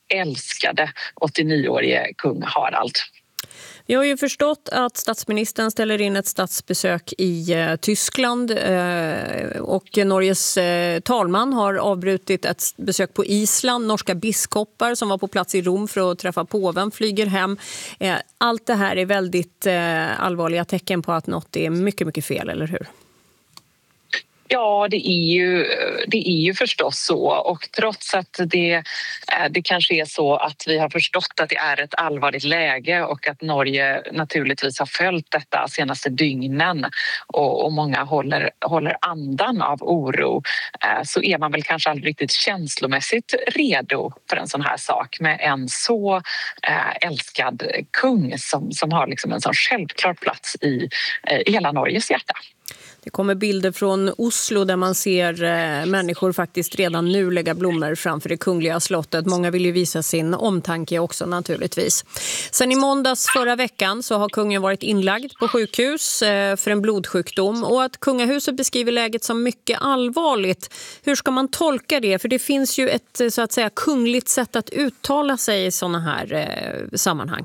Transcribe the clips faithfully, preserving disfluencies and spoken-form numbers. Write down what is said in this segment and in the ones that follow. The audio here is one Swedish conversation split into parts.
älskade åttionioårige kung Harald. Vi har ju förstått att statsministern ställer in ett statsbesök i eh, Tyskland eh, och Norges eh, talman har avbrutit ett besök på Island. Norska biskopar som var på plats i Rom för att träffa påven flyger hem. Eh, allt det här är väldigt eh, allvarliga tecken på att något är mycket, mycket fel, eller hur? Ja, det är ju, det är ju förstås så, och trots att det, det kanske är så att vi har förstått att det är ett allvarligt läge och att Norge naturligtvis har följt detta senaste dygnen och, och många håller, håller andan av oro, så är man väl kanske aldrig riktigt känslomässigt redo för en sån här sak med en så älskad kung som, som har liksom en sån självklar plats i, i hela Norges hjärta. Det kommer bilder från Oslo där man ser eh, människor faktiskt redan nu lägga blommor framför det kungliga slottet. Många vill ju visa sin omtanke också naturligtvis. Sen i måndags förra veckan så har kungen varit inlagd på sjukhus eh, för en blodsjukdom. Och att kungahuset beskriver läget som mycket allvarligt. Hur ska man tolka det? För det finns ju ett så att säga kungligt sätt att uttala sig i sådana här eh, sammanhang.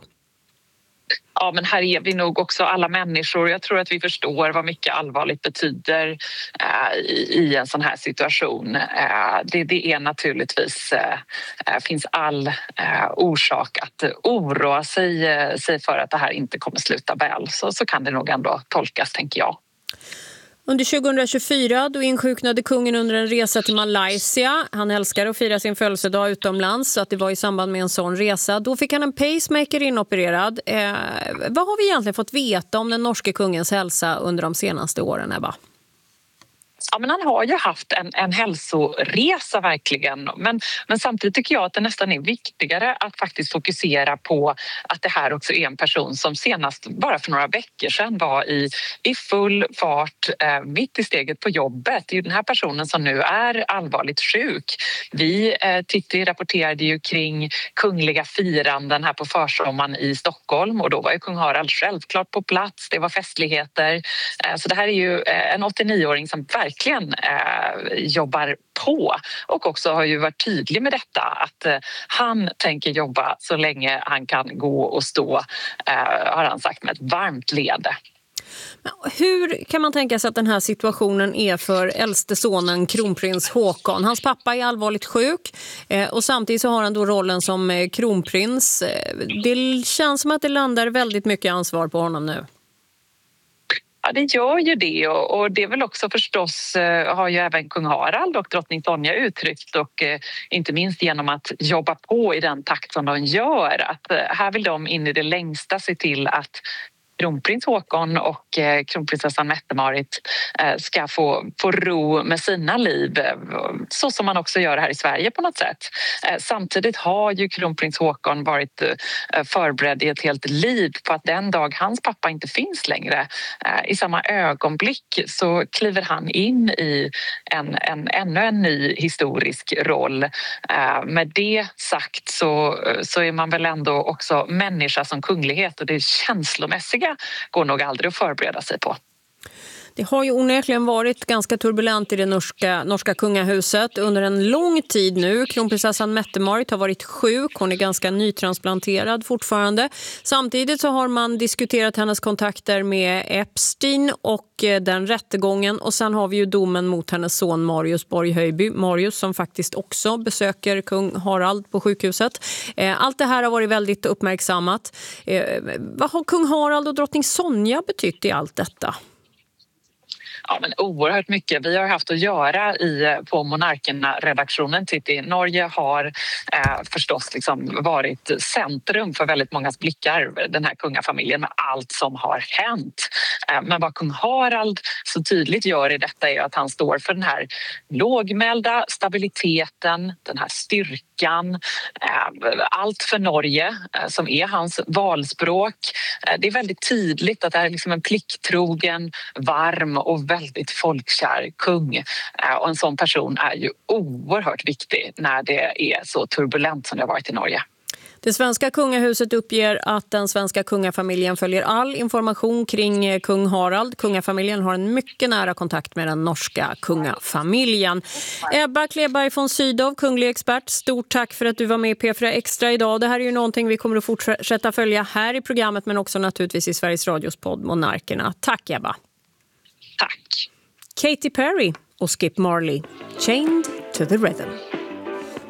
Ja, men här är vi nog också alla människor. Jag tror att vi förstår vad mycket allvarligt betyder eh, i, i en sån här situation. Eh, det, det är naturligtvis, eh, finns all eh, orsak att oroa sig, eh, sig för att det här inte kommer sluta väl. Så, så kan det nog ändå tolkas, tänker jag. Under tjugohundratjugofyra då insjuknade kungen under en resa till Malaysia. Han älskar att fira sin födelsedag utomlands, så att det var i samband med en sån resa. Då fick han en pacemaker inopererad. Eh, vad har vi egentligen fått veta om den norske kungens hälsa under de senaste åren, Ebba? Ja, men han har ju haft en, en hälsoresa verkligen, men, men samtidigt tycker jag att det nästan är viktigare att faktiskt fokusera på att det här också är en person som senast bara för några veckor sedan var i, i full fart eh, mitt i steget på jobbet. Det är ju den här personen som nu är allvarligt sjuk. Vi eh, Titti rapporterade ju kring kungliga firanden här på försommaren i Stockholm, och då var ju kung Harald självklart på plats. Det var festligheter. Eh, så det här är ju eh, en åttionioåring som verkligen verkligen eh, jobbar på och också har ju varit tydlig med detta att eh, han tänker jobba så länge han kan gå och stå, eh, har han sagt med ett varmt leende. Hur kan man tänka sig att den här situationen är för äldste sonen kronprins Håkon? Hans pappa är allvarligt sjuk eh, och samtidigt så har han då rollen som eh, kronprins. Det känns som att det landar väldigt mycket ansvar på honom nu. Ja, det gör ju det, och det är väl också förstås, har ju även kung Harald och drottning Sonja uttryckt, och inte minst genom att jobba på i den takt som de gör, att här vill de in i det längsta se till att kronprins Håkon och kronprinsessan Mette-Marit ska få, få ro med sina liv, så som man också gör här i Sverige på något sätt. Samtidigt har ju kronprins Håkon varit förberedd i ett helt liv på att den dag hans pappa inte finns längre, i samma ögonblick så kliver han in i en, en, ännu en ny historisk roll. Med det sagt så, så är man väl ändå också människa som kunglighet, och det är känslomässiga går nog aldrig att förbereda sig på. Det har ju onekligen varit ganska turbulent i det norska, norska kungahuset under en lång tid nu. Kronprinsessan Mette-Marit har varit sjuk, hon är ganska nytransplanterad fortfarande. Samtidigt så har man diskuterat hennes kontakter med Epstein och den rättegången. Och sen har vi ju domen mot hennes son Marius Borg-Höjby. Marius som faktiskt också besöker kung Harald på sjukhuset. Allt det här har varit väldigt uppmärksammat. Vad har kung Harald och drottning Sonja betytt i allt detta? Ja, men oerhört mycket. Vi har haft att göra i, på Monarkerna-redaktionen. Titti. Norge har eh, förstås liksom varit centrum för väldigt mångas blickar, den här kungafamiljen, med allt som har hänt. Eh, men vad kung Harald så tydligt gör i detta är att han står för den här lågmälda stabiliteten, den här styrkan, eh, allt för Norge eh, som är hans valspråk. Eh, det är väldigt tydligt att det är liksom en plikttrogen, varm och väldigt folkkär kung, och en sån person är ju oerhört viktig när det är så turbulent som det har varit i Norge. Det svenska kungahuset uppger att den svenska kungafamiljen följer all information kring kung Harald. Kungafamiljen har en mycket nära kontakt med den norska kungafamiljen. Ebba Kleberg von Sydow, kunglig expert, stort tack för att du var med i P fyra Extra idag. Det här är ju någonting vi kommer att fortsätta följa här i programmet, men också naturligtvis i Sveriges Radios podd Monarkerna. Tack Ebba. Tack. Katy Perry och Skip Marley, Chained to the Rhythm.